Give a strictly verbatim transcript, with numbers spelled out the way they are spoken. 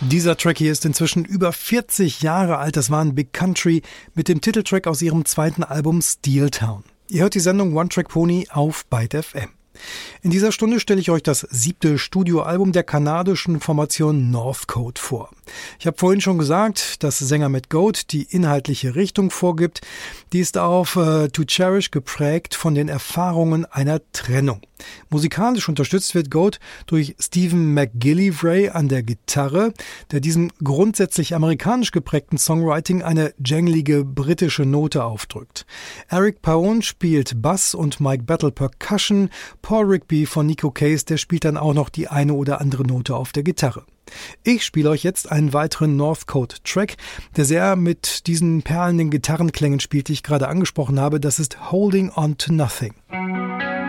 Dieser Track hier ist inzwischen über vierzig Jahre alt. Das war ein Big Country mit dem Titeltrack aus ihrem zweiten Album Steel Town. Ihr hört die Sendung One Track Pony auf Byte F M. In dieser Stunde stelle ich euch das siebte Studioalbum der kanadischen Formation Northcote vor. Ich habe vorhin schon gesagt, dass Sänger Matt Goat die inhaltliche Richtung vorgibt. Die ist auf äh, To Cherish geprägt von den Erfahrungen einer Trennung. Musikalisch unterstützt wird Goat durch Stephen McGillivray an der Gitarre, der diesem grundsätzlich amerikanisch geprägten Songwriting eine janglige britische Note aufdrückt. Eric Paone spielt Bass und Mike Battle Percussion. Paul Rigby von Nico Case, der spielt dann auch noch die eine oder andere Note auf der Gitarre. Ich spiele euch jetzt einen weiteren Northcote-Track, der sehr mit diesen perlenden Gitarrenklängen spielt, die ich gerade angesprochen habe. Das ist Holding On To Nothing.